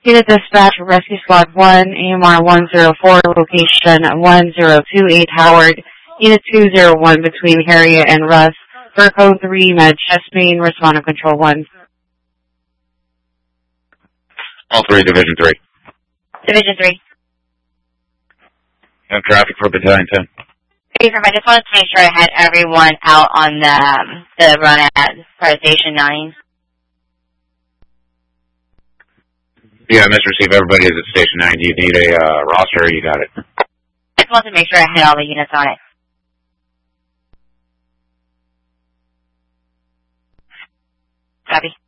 Unit Dispatch, Rescue Squad 1, AMR 104, location 1028 Howard, Unit 201 between Harriet and Russ, for code 3, med chest pain, respond to control 1. All 3, Division 3. Division 3. And traffic for Battalion 10. I just wanted to make sure I had everyone out on the run at Fire Station 9. Yeah, I must receive everybody is at Station 9. Do you need a roster or you got it? I just wanted to make sure I had all the units on it. Copy.